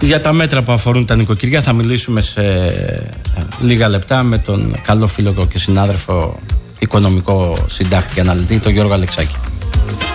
Για τα μέτρα που αφορούν τα νοικοκυριά θα μιλήσουμε σε λίγα λεπτά με τον καλό φίλο και συνάδελφο οικονομικό συντάκτη και αναλυτή, τον Γιώργο Αλεξάκη.